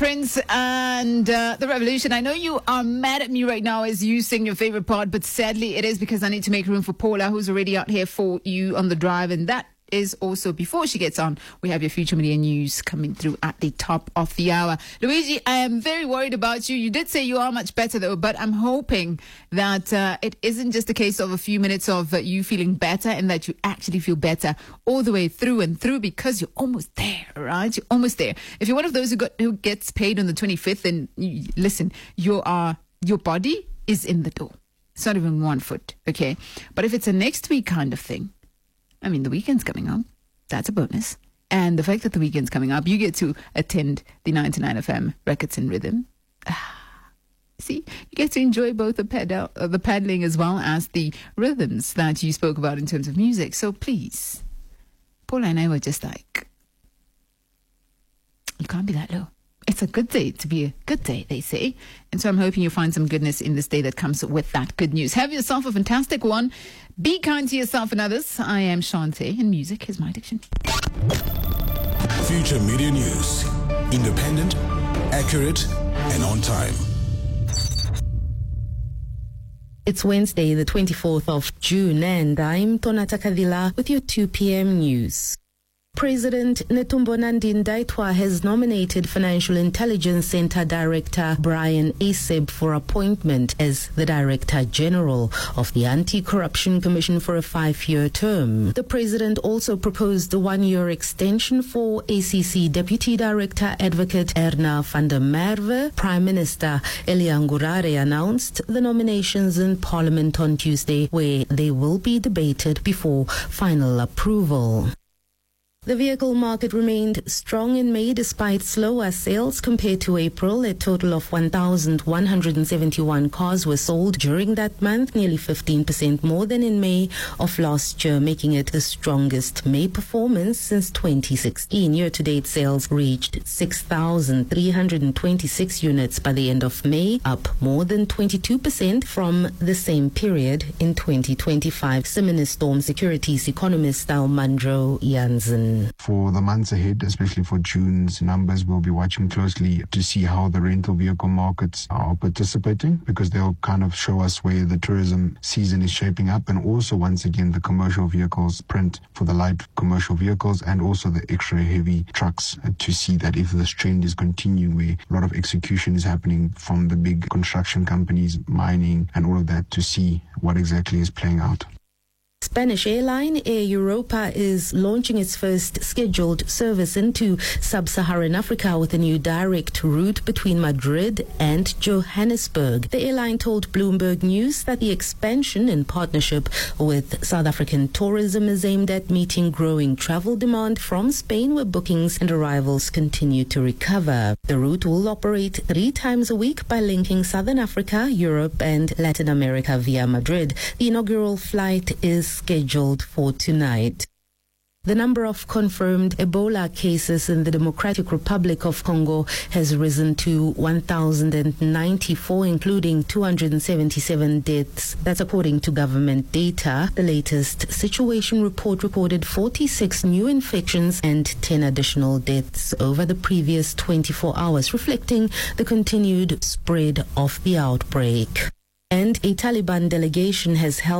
Prince and The Revolution. I know you are mad at me right now as you sing your favorite part, but sadly it is because I need to make room for Paula, who's already out here for you on the drive. And that is also, before she gets on, we have your Future Media News coming through at the top of the hour. Luigi, I am very worried about you. You did say you are much better though, but I'm hoping that it isn't just a case of a few minutes of you feeling better, and that you actually feel better all the way through and through, because you're almost there, right? You're almost there. If you're one of those who gets paid on the 25th, then listen, your body is in the door. It's not even 1 foot, okay? But if it's a next week kind of thing, I mean, the weekend's coming up. That's a bonus. And the fact that the weekend's coming up, you get to attend the 99 FM Records and Rhythm. See, you get to enjoy both the paddling as well as the rhythms that you spoke about in terms of music. So please, Paula and I were just like, you can't be that low. It's a good day to be a good day, they say. And so I'm hoping you'll find some goodness in this day that comes with that good news. Have yourself a fantastic one. Be kind to yourself and others. I am Shante, and music is my addiction. Future Media News. Independent, accurate, and on time. It's Wednesday, the 24th of June, and I'm Tonata Kadila with your 2 p.m. news. President Netumbo Nandi-Ndaitwah has nominated Financial Intelligence Center Director Brian Aseb for appointment as the Director General of the Anti-Corruption Commission for a 5-year term. The President also proposed a 1-year extension for ACC Deputy Director Advocate Erna van der Merwe. Prime Minister Elia Ngurare announced the nominations in Parliament on Tuesday, where they will be debated before final approval. The vehicle market remained strong in May despite slower sales compared to April. A total of 1,171 cars were sold during that month, nearly 15% more than in May of last year, making it the strongest May performance since 2016. Year-to-date sales reached 6,326 units by the end of May, up more than 22% from the same period in 2025. Simmons Storm Securities economist Almandro Jansen. For the months ahead, especially for June's numbers, we'll be watching closely to see how the rental vehicle markets are participating, because they'll kind of show us where the tourism season is shaping up, and also once again the commercial vehicles print for the light commercial vehicles and also the extra heavy trucks, to see that if this trend is continuing where a lot of execution is happening from the big construction companies, mining and all of that, to see what exactly is playing out. Spanish airline Air Europa is launching its first scheduled service into sub-Saharan Africa with a new direct route between Madrid and Johannesburg. The airline told Bloomberg News that the expansion, in partnership with South African tourism, is aimed at meeting growing travel demand from Spain, where bookings and arrivals continue to recover. The route will operate 3 times a week by linking Southern Africa, Europe and Latin America via Madrid. The inaugural flight is scheduled for tonight. The number of confirmed Ebola cases in the Democratic Republic of Congo has risen to 1,094, including 277 deaths. That's according to government data. The latest situation report recorded 46 new infections and 10 additional deaths over the previous 24 hours, reflecting the continued spread of the outbreak. And a Taliban delegation has held